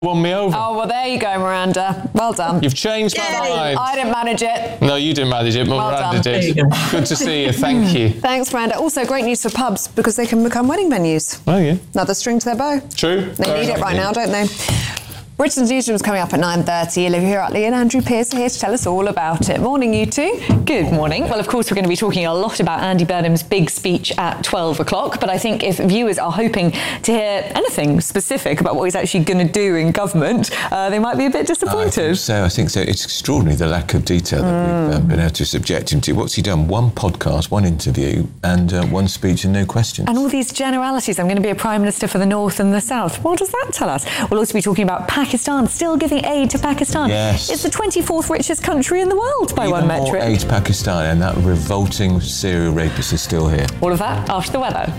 Won me over. Oh, well, there you go, Miranda. Well done. You've changed my mind. I didn't manage it. No, you didn't manage it, but Well Miranda done. did. Good to see you. Thank you. Thanks, Miranda. Also, great news for pubs because they can become wedding venues. Oh, yeah. Another string to their bow. True. They need it right now, don't they? Britain's newsroom's coming up at 9:30. Olivia Utley and Andrew Pearce are here to tell us all about it. Morning, you two. Good morning. Well, of course, we're going to be talking a lot about Andy Burnham's big speech at 12 o'clock, but I think if viewers are hoping to hear anything specific about what he's actually going to do in government, they might be a bit disappointed. I think so. It's extraordinary, the lack of detail that we've been able to subject him to. What's he done? One podcast, one interview, and one speech and no questions. And all these generalities. I'm going to be a Prime Minister for the North and the South. What does that tell us? We'll also be talking about Pakistan, still giving aid to Pakistan. Yes. It's the 24th richest country in the world by one metric. More aid to Pakistan, and that revolting serial rapist is still here. All of that after the weather.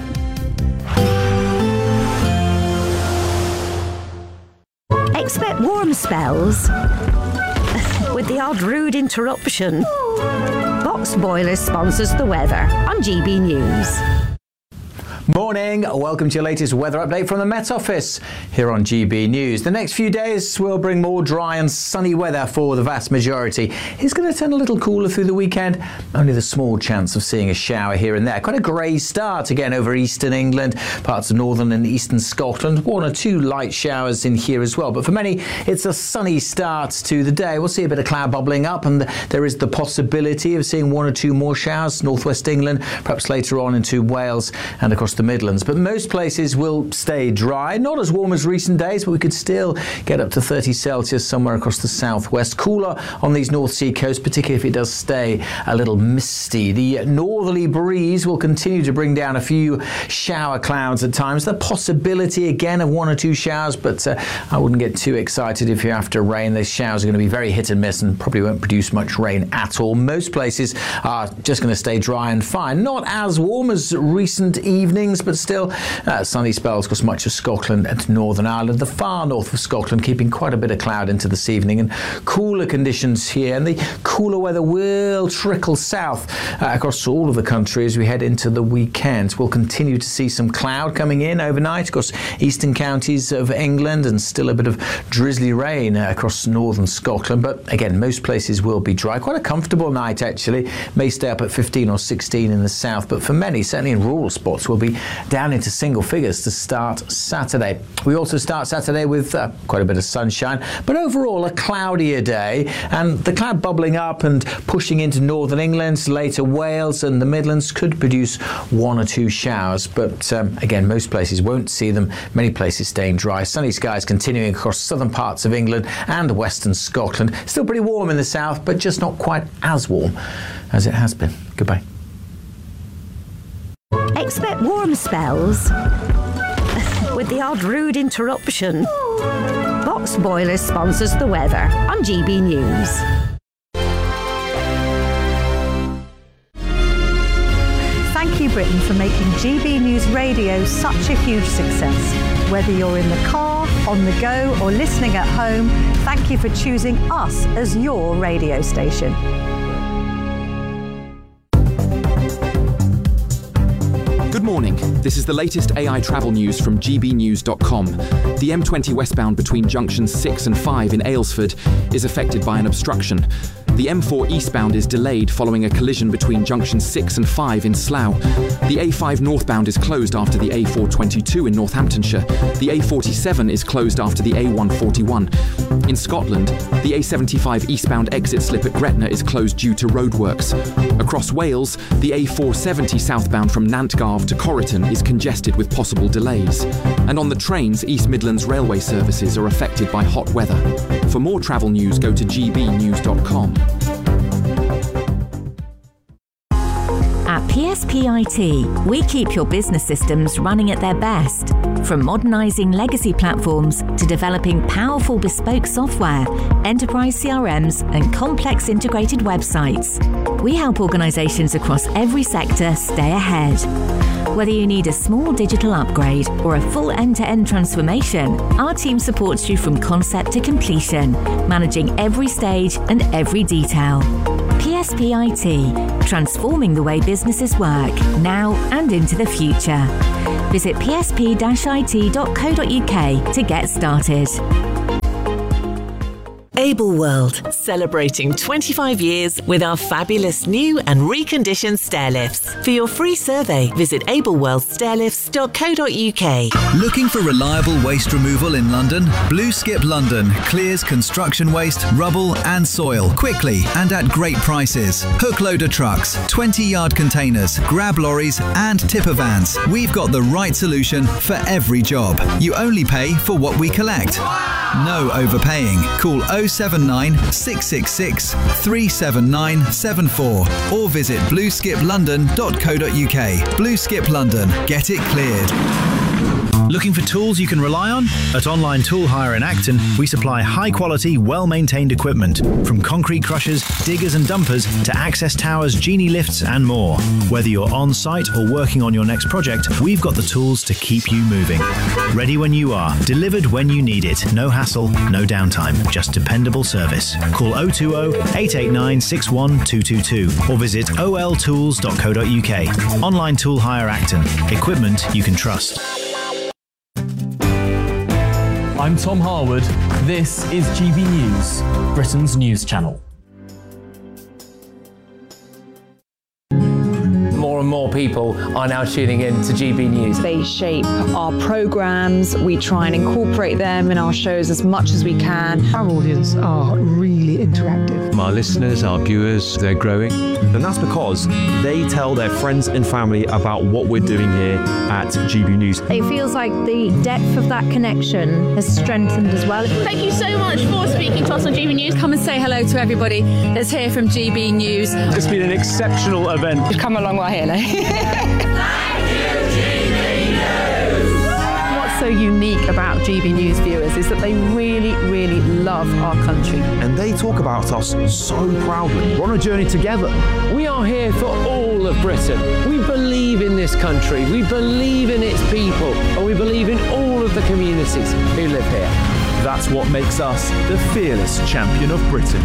Expect warm spells with the odd rude interruption. Box Boilers sponsors the weather on GB News. Morning, welcome to your latest weather update from the Met Office here on GB News. The next few days will bring more dry and sunny weather for the vast majority. It's going to turn a little cooler through the weekend, only the small chance of seeing a shower here and there. Quite a grey start again over eastern England, parts of northern and eastern Scotland. One or two light showers in here as well, but for many it's a sunny start to the day. We'll see a bit of cloud bubbling up, and there is the possibility of seeing one or two more showers, northwest England, perhaps later on into Wales and across the Midlands, but most places will stay dry. Not as warm as recent days, but we could still get up to 30 Celsius somewhere across the southwest. Cooler on these North Sea coasts, particularly if it does stay a little misty. The northerly breeze will continue to bring down a few shower clouds at times. The possibility again of one or two showers, but I wouldn't get too excited if you're after rain. Those showers are going to be very hit and miss and probably won't produce much rain at all. Most places are just going to stay dry and fine. Not as warm as recent evenings, but still sunny spells across much of Scotland and Northern Ireland. The far north of Scotland keeping quite a bit of cloud into this evening, and cooler conditions here, and the cooler weather will trickle south across all of the country as we head into the weekend. We'll continue to see some cloud coming in overnight across eastern counties of England, and still a bit of drizzly rain across northern Scotland, but again most places will be dry. Quite a comfortable night actually. May stay up at 15 or 16 in the south, but for many, certainly in rural spots, will be down into single figures to start Saturday. We also start Saturday with quite a bit of sunshine, but overall a cloudier day, and the cloud bubbling up and pushing into northern England, later Wales and the Midlands could produce one or two showers, but again most places won't see them. Many places staying dry. Sunny skies continuing across southern parts of England and western Scotland. Still pretty warm in the south, but just not quite as warm as it has been. Goodbye. Expect warm spells with the odd rude interruption. Box Boilers sponsors the weather on GB News. Thank you, Britain, for making GB News Radio such a huge success. Whether you're in the car, on the go, or listening at home, thank you for choosing us as your radio station. Good morning. This is the latest AI travel news from gbnews.com. The M20 westbound between junctions 6 and 5 in Aylesford is affected by an obstruction. The M4 eastbound is delayed following a collision between junctions 6 and 5 in Slough. The A5 northbound is closed after the A422 in Northamptonshire. The A47 is closed after the A141. In Scotland, the A75 eastbound exit slip at Gretna is closed due to roadworks. Across Wales, the A470 southbound from Nantgarv to Corriton is congested with possible delays. And on the trains, East Midlands railway services are affected by hot weather. For more travel news, go to gbnews.com. At PSP IT, we keep your business systems running at their best. From modernising legacy platforms to developing powerful bespoke software, enterprise CRMs and complex integrated websites, we help organisations across every sector stay ahead. Whether you need a small digital upgrade or a full end-to-end transformation, our team supports you from concept to completion, managing every stage and every detail. PSP IT, transforming the way businesses work, now and into the future. Visit psp-it.co.uk to get started. Able World, celebrating 25 years with our fabulous new and reconditioned stair lifts. For your free survey, visit ableworldstairlifts.co.uk. Looking for reliable waste removal in London? Blue Skip London clears construction waste, rubble and soil quickly and at great prices. Hook loader trucks, 20-yard containers, grab lorries and tipper vans. We've got the right solution for every job. You only pay for what we collect. No overpaying. Call 079 666 37974 or visit blueskiplondon.co.uk. Blue Skip London. Get it cleared. Looking for tools you can rely on? At Online Tool Hire in Acton, we supply high-quality, well-maintained equipment, from concrete crushers, diggers and dumpers to access towers, genie lifts and more. Whether you're on-site or working on your next project, we've got the tools to keep you moving. Ready when you are, delivered when you need it. No hassle, no downtime, just dependable service. Call 020 889 61222 or visit oltools.co.uk. Online Tool Hire Acton. Equipment you can trust. I'm Tom Harwood. This is GB News, Britain's news channel. More and more people are now tuning in to GB News. They shape our programmes. We try and incorporate them in our shows as much as we can. Our audience are really interactive. Our listeners, our viewers, they're growing. And that's because they tell their friends and family about what we're doing here at GB News. It feels like the depth of that connection has strengthened as well. Thank you so much for speaking to us on GB News. Come and say hello to everybody that's here from GB News. It's been an exceptional event. We've come a long way here now. What's so unique about GB News viewers is that they really, really love our country. And they talk about us so proudly. We're on a journey together. We are here for all of Britain. We believe in this country, we believe in its people, and we believe in all of the communities who live here. That's what makes us the fearless champion of Britain.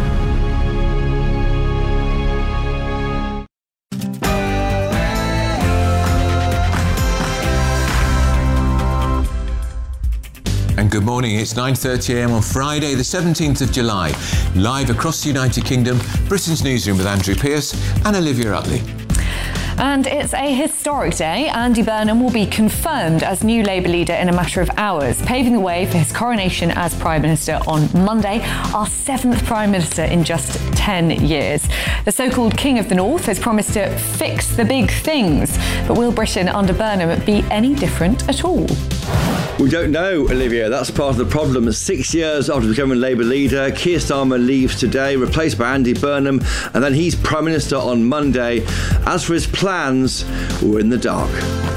And good morning, it's 9:30am on Friday the 17th of July. Live across the United Kingdom, Britain's Newsroom with Andrew Pearce and Olivia Utley. And it's a historic day. Andy Burnham will be confirmed as new Labour leader in a matter of hours, paving the way for his coronation as Prime Minister on Monday, our 7th Prime Minister in just 10 years. The so-called King of the North has promised to fix the big things. But will Britain under Burnham be any different at all? We don't know, Olivia. That's part of the problem. 6 years after becoming Labour leader, Keir Starmer leaves today, replaced by Andy Burnham, and then he's Prime Minister on Monday. As for his plans, we're in the dark.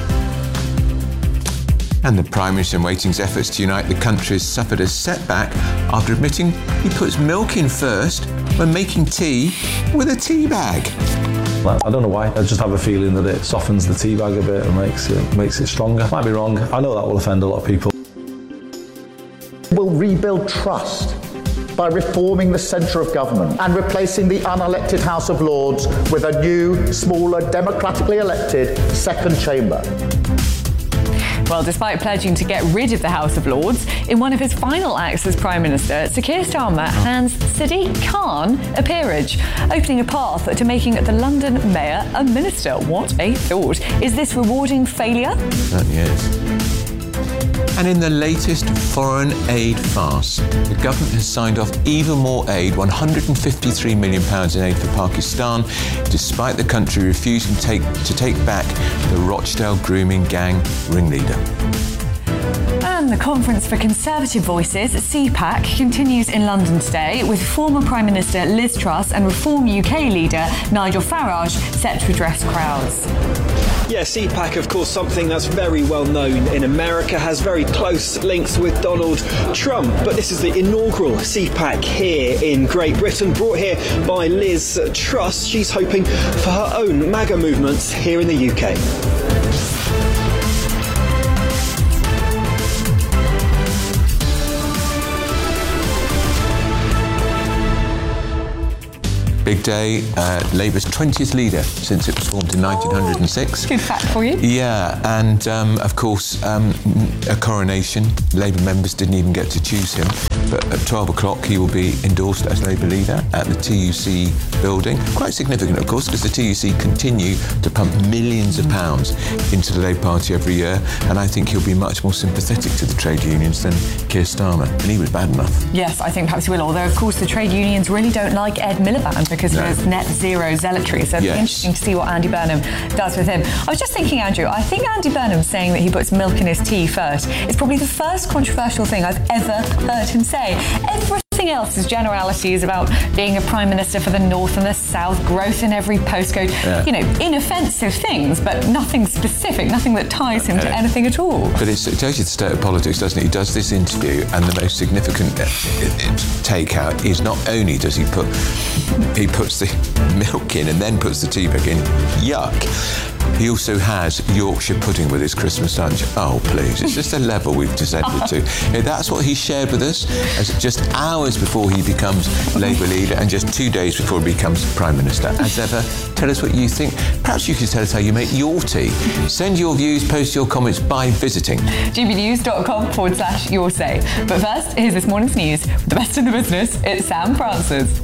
And the Prime Minister in Waiting's efforts to unite the country has suffered a setback after admitting he puts milk in first when making tea with a tea bag. I don't know why. I just have a feeling that it softens the tea bag a bit and makes it stronger. Might be wrong. I know that will offend a lot of people. We'll rebuild trust by reforming the centre of government and replacing the unelected House of Lords with a new, smaller, democratically elected second chamber. Well, despite pledging to get rid of the House of Lords, in one of his final acts as Prime Minister, Sir Keir Starmer hands Sadiq Khan a peerage, opening a path to making the London Mayor a minister. What a thought. Is this rewarding failure? Certainly is. And in the latest foreign aid farce, the government has signed off even more aid, £153 million in aid for Pakistan, despite the country refusing to take back the Rochdale grooming gang ringleader. And the Conference for Conservative Voices, CPAC, continues in London today, with former Prime Minister Liz Truss and Reform UK leader Nigel Farage set to address crowds. Yeah, CPAC, of course, something that's very well known in America, has very close links with Donald Trump. But this is the inaugural CPAC here in Great Britain, brought here by Liz Truss. She's hoping for her own MAGA movements here in the UK. big day. Labour's 20th leader since it was formed in 1906. Good fact for you. Yeah, and of course, a coronation. Labour members didn't even get to choose him. But at 12 o'clock, he will be endorsed as Labour leader at the TUC building. Quite significant, of course, because the TUC continue to pump millions of pounds into the Labour Party every year, and I think he'll be much more sympathetic to the trade unions than Keir Starmer, and he was bad enough. Yes, I think perhaps he will, although of course the trade unions really don't like Ed Miliband because of his net zero zealotry, so it'll be interesting to see what Andy Burnham does with him. I was just thinking, Andrew, I think Andy Burnham saying that he puts milk in his tea first is probably the first controversial thing I've ever heard him say. Everything else is generalities about being a Prime Minister for the North and the South, growth in every postcode, you know, inoffensive things, but nothing specific, nothing that ties him to anything at all. But it tells you the state of politics, doesn't it? He does this interview, and the most significant takeout is not only does he puts the milk in and then puts the tea back in, yuck. He also has Yorkshire pudding with his Christmas lunch. Oh, please. It's just a level we've descended to. Yeah, that's what he shared with us as just hours before he becomes Labour leader and just 2 days before he becomes Prime Minister. As ever, tell us what you think. Perhaps you could tell us how you make your tea. Send your views, post your comments by visiting gbnews.com/your say. But first, here's this morning's news. With the best in the business, it's Sam Francis.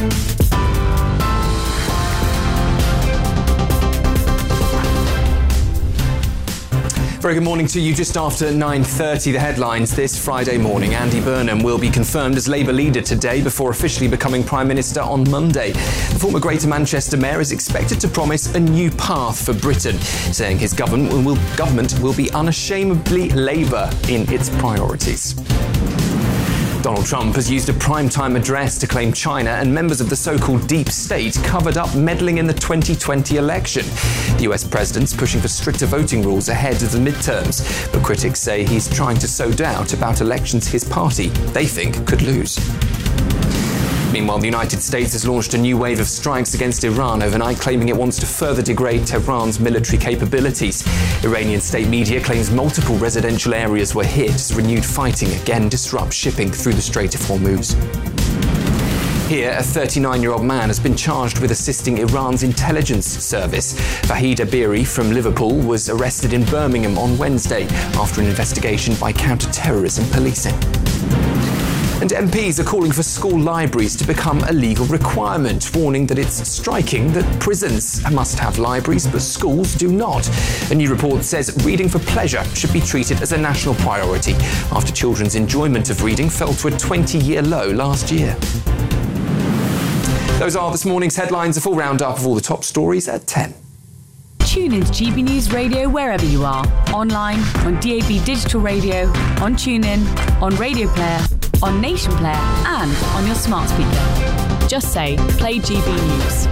Very good morning to you. Just after 9:30, the headlines this Friday morning. Andy Burnham will be confirmed as Labour leader today before officially becoming Prime Minister on Monday. The former Greater Manchester Mayor is expected to promise a new path for Britain, saying his government will be unashamedly Labour in its priorities. Donald Trump has used a primetime address to claim China and members of the so-called deep state covered up meddling in the 2020 election. The US president's pushing for stricter voting rules ahead of the midterms, but critics say he's trying to sow doubt about elections his party, they think, could lose. Meanwhile, the United States has launched a new wave of strikes against Iran overnight, claiming it wants to further degrade Tehran's military capabilities. Iranian state media claims multiple residential areas were hit as renewed fighting again disrupts shipping through the Strait of Hormuz. Here, a 39-year-old man has been charged with assisting Iran's intelligence service. Vahid Abiri from Liverpool was arrested in Birmingham on Wednesday after an investigation by counter-terrorism policing. And MPs are calling for school libraries to become a legal requirement, warning that it's striking that prisons must have libraries but schools do not. A new report says reading for pleasure should be treated as a national priority after children's enjoyment of reading fell to a 20-year low last year. Those are this morning's headlines. A full roundup of all the top stories at 10. Tune in to GB News Radio wherever you are. Online, on DAB Digital Radio, on TuneIn, on Radio Player, on Nation Player, and on your smart speaker. Just say, play GB News.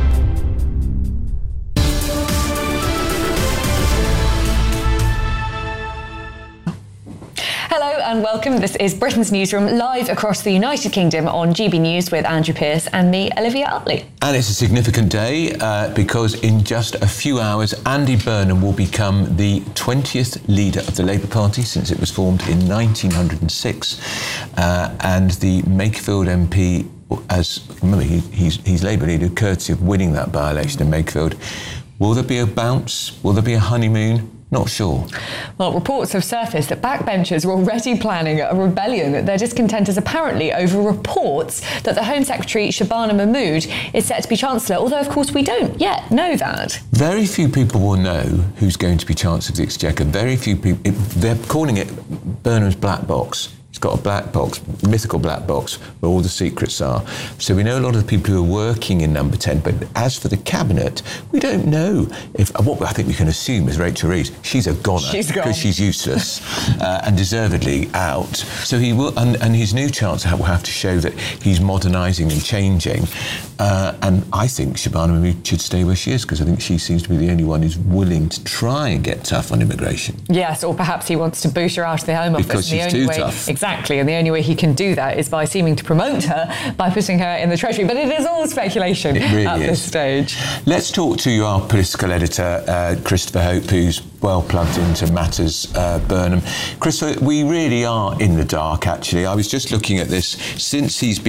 Hello and welcome. This is Britain's Newsroom, live across the United Kingdom on GB News with Andrew Pearce and me, Olivia Utley. And it's a significant day because in just a few hours, Andy Burnham will become the 20th leader of the Labour Party since it was formed in 1906. And the Makefield MP, remember, he's Labour leader, courtesy of winning that by-election in Makefield. Will there be a bounce? Will there be a honeymoon? Not sure. Well, reports have surfaced that backbenchers are already planning a rebellion. Their discontent is apparently over reports that the Home Secretary, Shabana Mahmood, is set to be Chancellor, although, of course, we don't yet know that. Very few people will know who's going to be Chancellor of the Exchequer. Very few people. They're calling it Burnham's black box. It's got a black box, mythical black box, where all the secrets are. So we know a lot of the people who are working in Number 10, but as for the Cabinet, we don't know if, what I think we can assume is Rachel Reeves. She's a goner. She's gone. Because she's useless and deservedly out. So he will, and his new Chancellor will have to show that he's modernising and changing. And I think Shabana Mahmood should stay where she is, because I think she seems to be the only one who's willing to try and get tough on immigration. Yes, or perhaps he wants to boot her out of the Home Office. Because she's too tough. Exactly, and the only way he can do that is by seeming to promote her by putting her in the Treasury. But it is all speculation really at this stage. Let's talk to our political editor, Christopher Hope, who's well plugged into matters, Burnham. Chris, we really are in the dark, actually. I was just looking at this. Since he's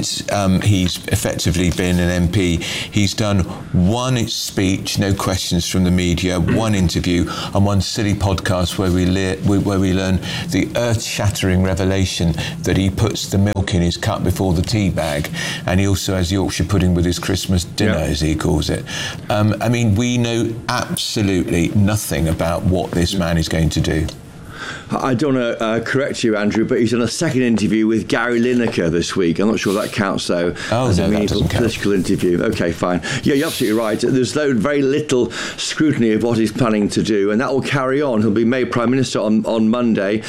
effectively been an MP, he's done one speech, no questions from the media, one interview, and one silly podcast where we learn the earth-shattering revelation that he puts the milk in his cup before the tea bag, and he also has Yorkshire pudding with his Christmas dinner, as he calls it. I mean, we know absolutely nothing about what this man is going to do. I don't want to correct you, Andrew, but he's done a second interview with Gary Lineker this week. I'm not sure that counts, though, as a meaningful political interview. OK, fine. Yeah, you're absolutely right. There's very little scrutiny of what he's planning to do, and that will carry on. He'll be made Prime Minister on Monday.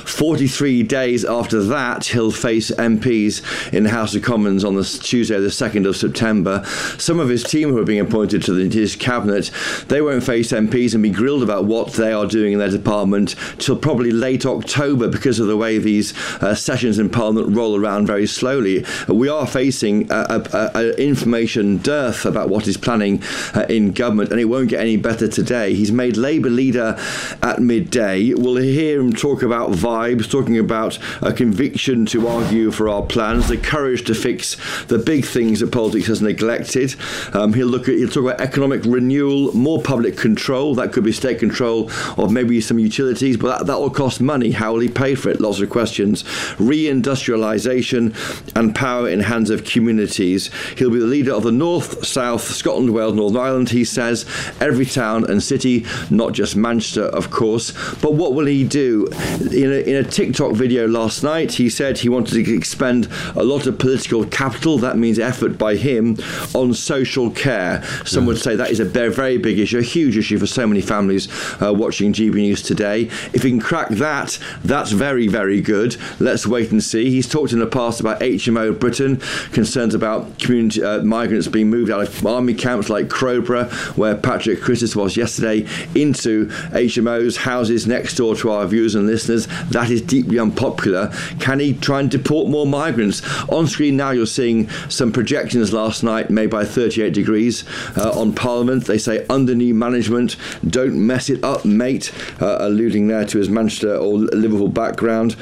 43 days after that, he'll face MPs in the House of Commons on the Tuesday, the 2nd of September. Some of his team who are being appointed to his cabinet, they won't face MPs and be grilled about what they are doing in their department till probably late October, because of the way these sessions in Parliament roll around very slowly. We are facing an information dearth about what he's planning in government, and it won't get any better today. He's made Labour leader at midday. We'll hear him talk about vibes, talking about a conviction to argue for our plans, the courage to fix the big things that politics has neglected. He'll talk about economic renewal, more public control. That could be state control of maybe some utilities, but that will cost money. How will he pay for it? Lots of questions. Reindustrialisation and power in hands of communities. He'll be the leader of the North, South, Scotland, Wales, Northern Ireland, he says. Every town and city, not just Manchester, of course. But what will he do? In a TikTok video last night, he said he wanted to expend a lot of political capital, that means effort by him, on social care. Some would say that is a very, very big issue, a huge issue for so many families watching GB News today. If he can crack that, that's very, very good. Let's wait and see. He's talked in the past about HMO Britain, concerns about community migrants being moved out of army camps like Crowborough, where Patrick Christmas was yesterday, into HMOs, houses next door to our viewers and listeners. That is deeply unpopular. Can he try and deport more migrants? On screen now you're seeing some projections last night made by 38 Degrees on Parliament. They say under new management, don't mess it up, mate, alluding there to his Manchester or Liverpool background.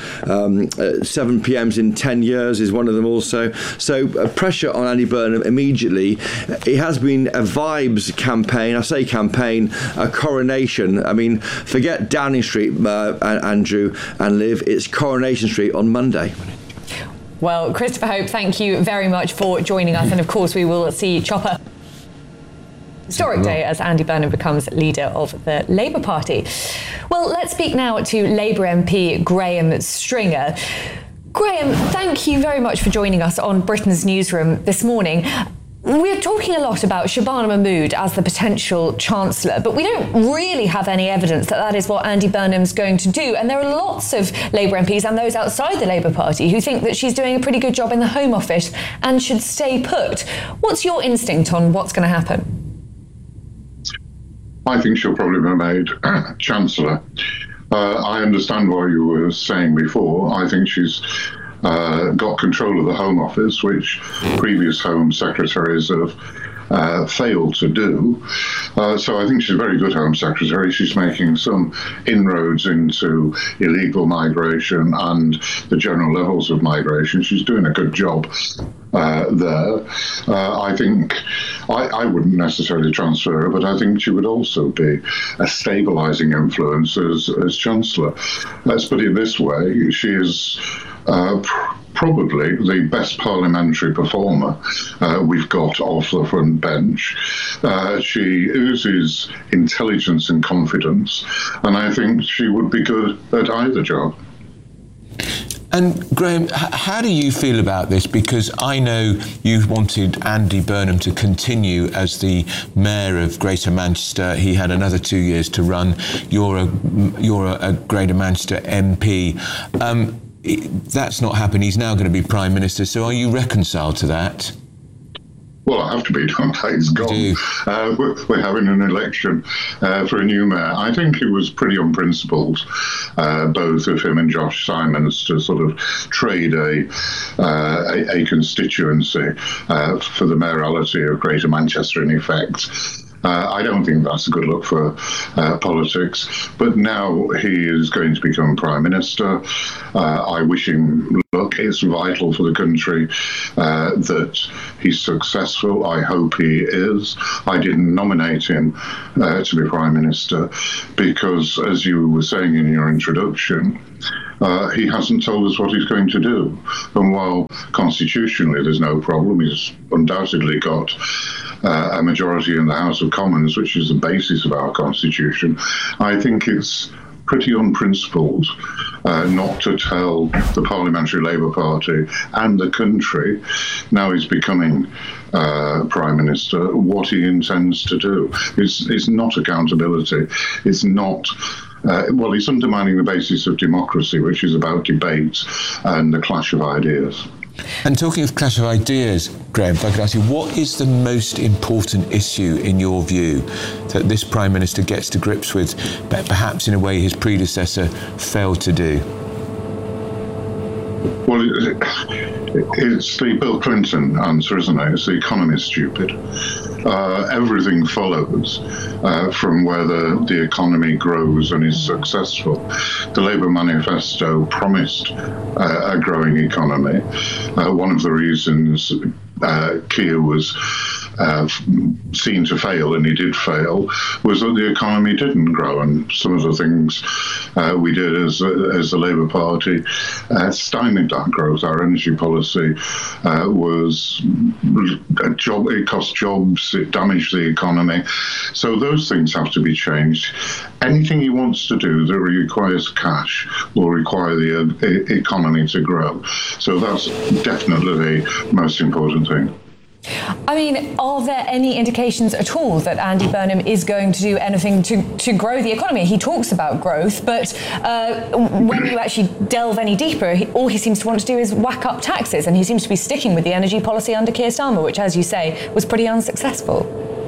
7 PMs in 10 years is one of them also. So pressure on Andy Burnham immediately. It has been a vibes campaign. I say campaign, a coronation. I mean, forget Downing Street, Andrew and Liv. It's Coronation Street on Monday. Well, Christopher Hope, thank you very much for joining us. And of course, we will see Chopper. Historic day as Andy Burnham becomes leader of the Labour Party. Well, let's speak now to Labour MP Graham Stringer. Graham, thank you very much for joining us on Britain's Newsroom this morning. We're talking a lot about Shabana Mahmood as the potential Chancellor, but we don't really have any evidence that that is what Andy Burnham's going to do. And there are lots of Labour MPs and those outside the Labour Party who think that she's doing a pretty good job in the Home Office and should stay put. What's your instinct on what's going to happen? I think she'll probably be made Chancellor. I understand what you were saying before. I think she's got control of the Home Office, which previous Home Secretaries have failed to do. So I think she's a very good Home Secretary. She's making some inroads into illegal migration and the general levels of migration. She's doing a good job there. I think I wouldn't necessarily transfer her, but I think she would also be a stabilising influence as Chancellor. Let's put it this way, she is probably the best parliamentary performer we've got off the front bench. She oozes intelligence and confidence, and I think she would be good at either job. And Graham, how do you feel about this? Because I know you wanted Andy Burnham to continue as the Mayor of Greater Manchester. He had another 2 years to run. You're a Greater Manchester MP. That's not happened. He's now going to be Prime Minister. So are you reconciled to that? Well, I have to be, don't I? It's gone. We're having an election for a new mayor. I think it was pretty unprincipled, both of him and Josh Simons, to sort of trade a constituency for the mayoralty of Greater Manchester, in effect. I don't think that's a good look for politics. But now he is going to become Prime Minister. I wish him luck. It's vital for the country that he's successful. I hope he is. I didn't nominate him to be Prime Minister because, as you were saying in your introduction, he hasn't told us what he's going to do. And while constitutionally there's no problem, he's undoubtedly got a majority in the House of Commons, which is the basis of our constitution. I think it's pretty unprincipled not to tell the Parliamentary Labour Party and the country, now he's becoming Prime Minister, what he intends to do. It's not accountability. It's not... it's undermining the basis of democracy, which is about debate and the clash of ideas. And talking of clash of ideas, Graham, if I could ask you, what is the most important issue in your view that this Prime Minister gets to grips with, but perhaps in a way his predecessor failed to do? Well, it's the Bill Clinton answer, isn't it? It's the economy is stupid. Everything follows from whether the economy grows and is successful. The Labour manifesto promised a growing economy. One of the reasons Keir was seen to fail, and he did fail, was that the economy didn't grow. And some of the things we did as the Labour Party stymied that growth. Our energy policy was it cost jobs, it damaged the economy. So those things have to be changed. Anything he wants to do that requires cash will require the economy to grow. So that's definitely the most important thing. I mean, are there any indications at all that Andy Burnham is going to do anything to grow the economy? He talks about growth, but when you actually delve any deeper, all he seems to want to do is whack up taxes, and he seems to be sticking with the energy policy under Keir Starmer, which, as you say, was pretty unsuccessful.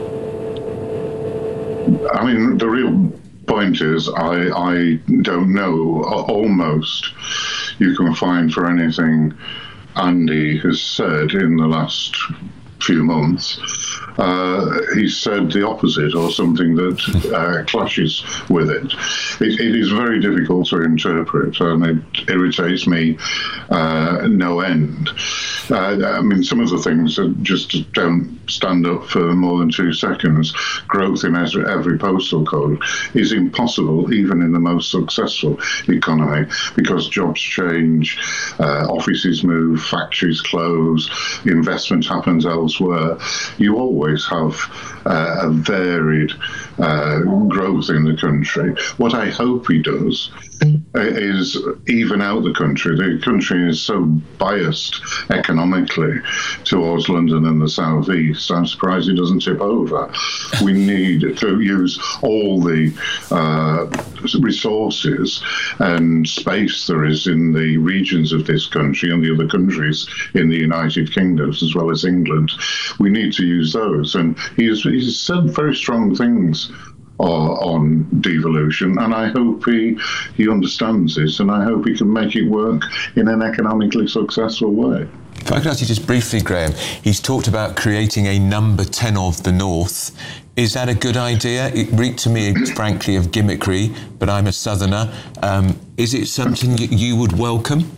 I mean, the real point is, I don't know. Almost you can find for anything Andy has said in the last few months, he said the opposite or something that clashes with it. It is very difficult to interpret, and it irritates me no end. I mean, some of the things that just don't stand up for more than 2 seconds. Growth in every postal code is impossible, even in the most successful economy, because jobs change, offices move, factories close, investment happens elsewhere. You always have a varied growth in the country. What I hope he does is even out the country. The country is so biased economically towards London and the South East. I'm surprised it doesn't tip over. We need to use all the resources and space there is in the regions of this country and the other countries in the United Kingdom, as well as England. We need to use those. And he's said very strong things on devolution, and I hope he understands this, and I hope he can make it work in an economically successful way. If I could ask you just briefly, Graham, he's talked about creating a number 10 of the North. Is that a good idea? It reeked to me, frankly, of gimmickry, but I'm a southerner. Is it something you would welcome?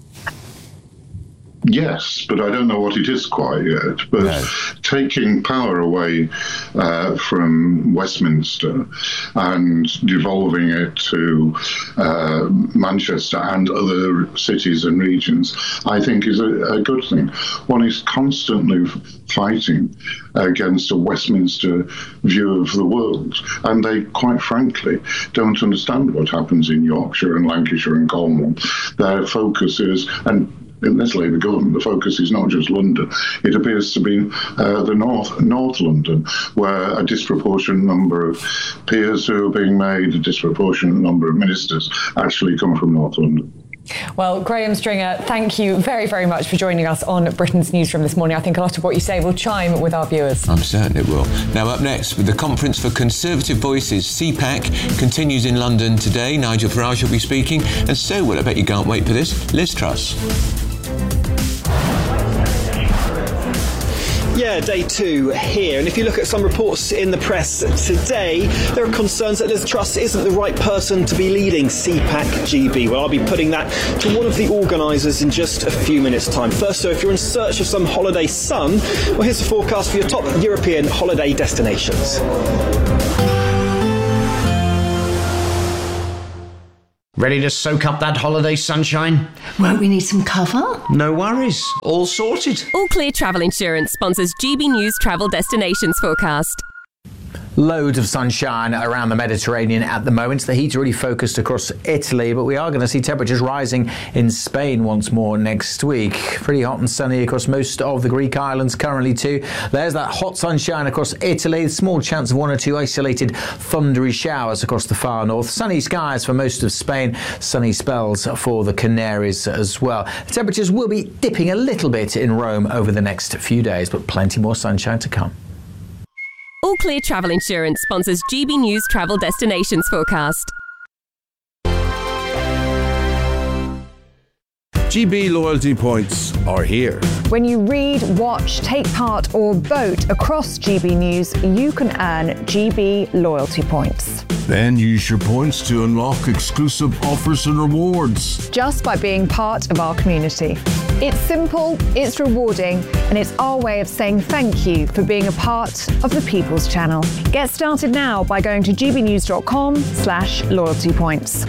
Yes, but I don't know what it is quite yet. But taking power away from Westminster and devolving it to Manchester and other cities and regions, I think is a good thing. One is constantly fighting against a Westminster view of the world, and they, quite frankly, don't understand what happens in Yorkshire and Lancashire and Cornwall. Their focus is, and in this Labour government, the focus is not just London. It appears to be the North London, where a disproportionate number of peers who are being made, a disproportionate number of ministers actually come from North London. Well, Graham Stringer, thank you very, very much for joining us on Britain's Newsroom this morning. I think a lot of what you say will chime with our viewers. I'm certain it will. Now, up next, with the Conference for Conservative Voices, CPAC, continues in London today. Nigel Farage will be speaking, and so will, I bet you can't wait for this, Liz Truss. Yeah, day 2 here. And if you look at some reports in the press today, there are concerns that Liz Truss isn't the right person to be leading CPAC GB. Well, I'll be putting that to one of the organisers in just a few minutes' time. First, so if you're in search of some holiday sun, well, here's the forecast for your top European holiday destinations. Ready to soak up that holiday sunshine? Won't we need some cover? No worries. All sorted. All Clear Travel Insurance sponsors GB News Travel Destinations Forecast. Loads of sunshine around the Mediterranean at the moment. The heat's really focused across Italy, but we are going to see temperatures rising in Spain once more next week. Pretty hot and sunny across most of the Greek islands currently too. There's that hot sunshine across Italy. Small chance of 1 or 2 isolated thundery showers across the far north. Sunny skies for most of Spain. Sunny spells for the Canaries as well. The temperatures will be dipping a little bit in Rome over the next few days, but plenty more sunshine to come. All Clear Travel Insurance sponsors GB News Travel Destinations Forecast. GB loyalty points are here. When you read, watch, take part or vote across GB News, you can earn GB loyalty points. Then use your points to unlock exclusive offers and rewards. Just by being part of our community. It's simple, it's rewarding, and it's our way of saying thank you for being a part of the People's Channel. Get started now by going to gbnews.com/loyalty points.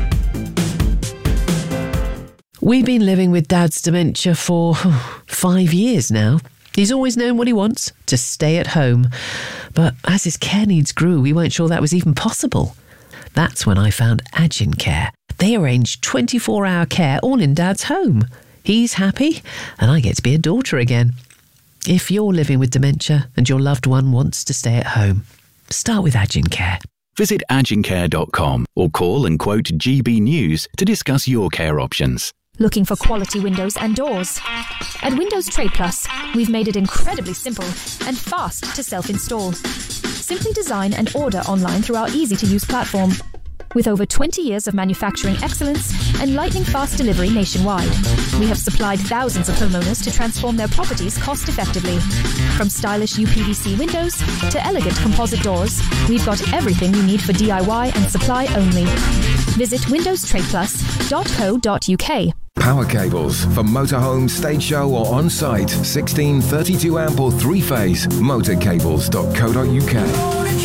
We've been living with Dad's dementia for 5 years now. He's always known what he wants, to stay at home. But as his care needs grew, we weren't sure that was even possible. That's when I found Agincare. They arrange 24-hour care all in Dad's home. He's happy, and I get to be a daughter again. If you're living with dementia and your loved one wants to stay at home, start with Agincare. Visit agincare.com or call and quote GB News to discuss your care options. Looking for quality windows and doors? At Windows Trade Plus, we've made it incredibly simple and fast to self-install. Simply design and order online through our easy-to-use platform. With over 20 years of manufacturing excellence and lightning-fast delivery nationwide, we have supplied thousands of homeowners to transform their properties cost-effectively. From stylish UPVC windows to elegant composite doors, we've got everything you need for DIY and supply only. Visit windowstradeplus.co.uk. Power cables for motorhome, stage show or on-site. 16, 32 amp or 3-phase. Motorcables.co.uk.